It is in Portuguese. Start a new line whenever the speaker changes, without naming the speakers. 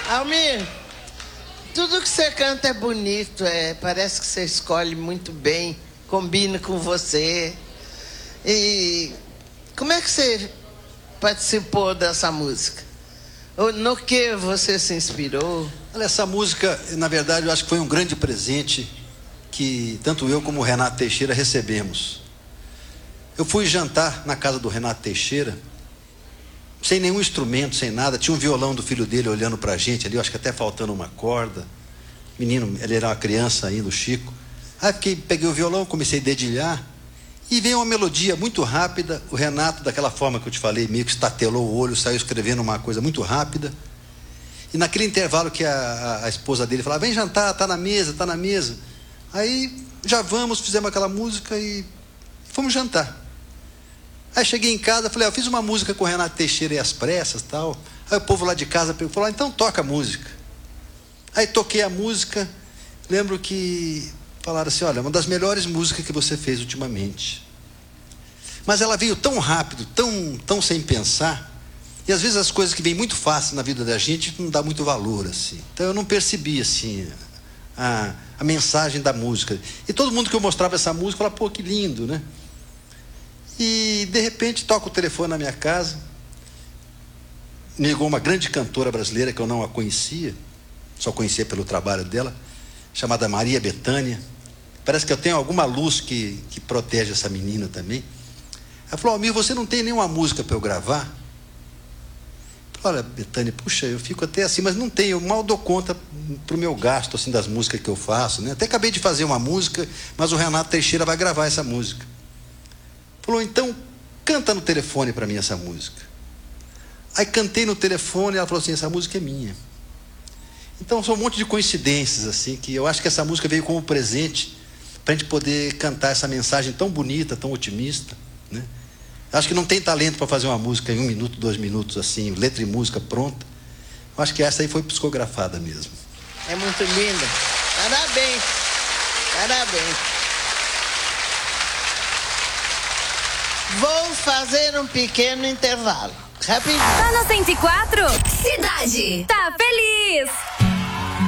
Almir, tudo que você canta é bonito, parece que você escolhe muito bem, combina com você. E como é que você participou dessa música? No que você se inspirou?
Olha, essa música, na verdade, eu acho que foi um grande presente que tanto eu como o Renato Teixeira recebemos. Eu fui jantar na casa do Renato Teixeira, sem nenhum instrumento, sem nada. Tinha um violão do filho dele olhando pra gente ali, eu acho que até faltando uma corda. Menino, ele era uma criança ainda, o Chico. Aí peguei o violão, comecei a dedilhar. E veio uma melodia muito rápida. O Renato, daquela forma que eu te falei, meio que estatelou o olho, saiu escrevendo uma coisa muito rápida. E naquele intervalo que a esposa dele falava, vem jantar, tá na mesa, tá na mesa. Aí, já vamos, fizemos aquela música e fomos jantar. Aí cheguei em casa, falei, eu fiz uma música com o Renato Teixeira e as pressas e tal. Aí o povo lá de casa falou, então toca a música. Aí toquei a música, lembro que falaram assim, olha, uma das melhores músicas que você fez ultimamente. Mas ela veio tão rápido, tão sem pensar, e às vezes as coisas que vêm muito fácil na vida da gente não dá muito valor, assim. Então eu não percebi, assim, a mensagem da música. E todo mundo que eu mostrava essa música falava, pô, que lindo, né? E de repente toca o telefone na minha casa, ligou uma grande cantora brasileira que eu não a conhecia, só conhecia pelo trabalho dela, chamada Maria Bethânia. Parece que eu tenho alguma luz que protege essa menina também. Ela falou, Almir, você não tem nenhuma música para eu gravar? Eu falei, olha, Bethânia, puxa, eu fico até assim, mas não tenho, eu mal dou conta pro meu gasto, assim, das músicas que eu faço, né? Até acabei de fazer uma música, mas o Renato Teixeira vai gravar essa música. Falou, então, canta no telefone para mim essa música. Aí cantei no telefone, ela falou assim, essa música é minha. Então, são um monte de coincidências, assim, que eu acho que essa música veio como presente para a gente poder cantar essa mensagem tão bonita, tão otimista, né? Eu acho que não tem talento para fazer uma música em 1 minuto, 2 minutos, assim, letra e música pronta. Eu acho que essa aí foi psicografada mesmo.
É muito linda. Parabéns. Parabéns. Vou fazer um pequeno intervalo. Rapidinho.
Tá no 104? Cidade. Tá feliz.